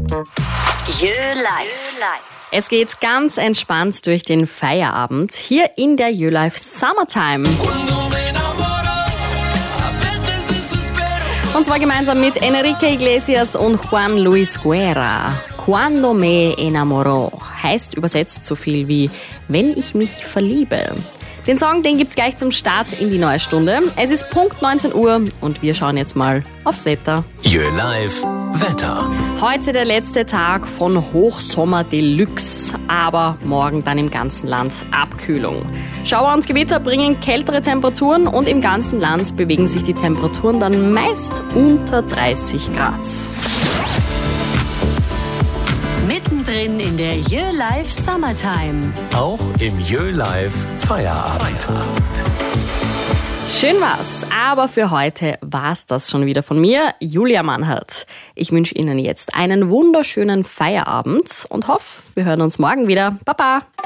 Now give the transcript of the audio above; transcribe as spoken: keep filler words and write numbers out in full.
Jö Live. Es geht ganz entspannt durch den Feierabend hier in der Jö Live Summertime. Und zwar gemeinsam mit Enrique Iglesias und Juan Luis Guerra. Cuando me enamoró heißt übersetzt so viel wie wenn ich mich verliebe. Den Song, den gibt's gleich zum Start in die neue Stunde. Es ist Punkt neunzehn Uhr und wir schauen jetzt mal aufs Wetter. Jö Live Wetter. Heute der letzte Tag von Hochsommer Deluxe, aber morgen dann im ganzen Land Abkühlung. Schauer und Gewitter bringen kältere Temperaturen und im ganzen Land bewegen sich die Temperaturen dann meist unter dreißig Grad. Mittendrin in der Jö Live Summertime. Auch im Jö Live Feierabend. Schön war's, aber für heute war's das schon wieder von mir, Julia Mannhardt. Ich wünsche Ihnen jetzt einen wunderschönen Feierabend und hoffe, wir hören uns morgen wieder. Baba!